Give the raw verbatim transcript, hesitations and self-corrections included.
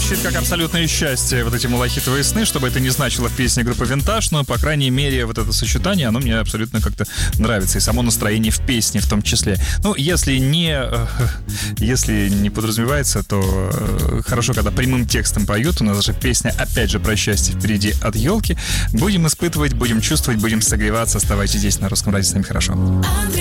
Звучит как абсолютное счастье, вот эти малахитовые сны, что бы это ни значило в песне группы «Винтаж», но, по крайней мере, вот это сочетание, оно мне абсолютно как-то нравится, и само настроение в песне в том числе. Ну, если не, если не подразумевается, то хорошо, когда прямым текстом поют. У нас же песня, опять же, про счастье впереди от елки. Будем испытывать, будем чувствовать, будем согреваться. Оставайтесь здесь на Русском радио, с нами хорошо.